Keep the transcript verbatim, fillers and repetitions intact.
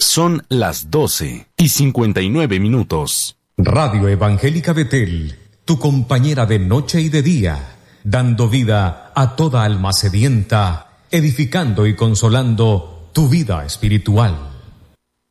Son las doce y cincuenta y nueve minutos. Radio Evangélica Betel, tu compañera de noche y de día, dando vida a toda alma sedienta, edificando y consolando tu vida espiritual.